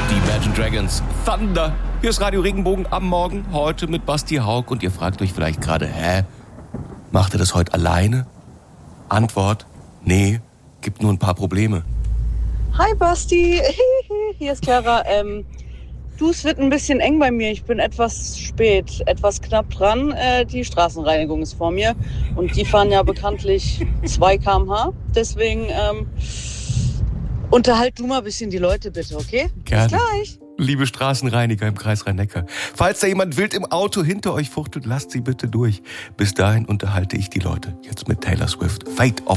Die Imagine Dragons, Thunder. Hier ist Radio Regenbogen am Morgen, heute mit Basti Haug. Und ihr fragt euch vielleicht gerade, macht er das heute alleine? Antwort, nee, gibt nur ein paar Probleme. Hi Basti, hier ist Clara. Es wird ein bisschen eng bei mir. Ich bin etwas spät, etwas knapp dran. Die Straßenreinigung ist vor mir und die fahren ja bekanntlich 2 km/h. Deswegen unterhalt du mal ein bisschen die Leute bitte, okay? Gerne. Bis gleich. Liebe Straßenreiniger im Kreis Rhein-Neckar, falls da jemand wild im Auto hinter euch fuchtelt, lasst sie bitte durch. Bis dahin unterhalte ich die Leute. Jetzt mit Taylor Swift. Fate of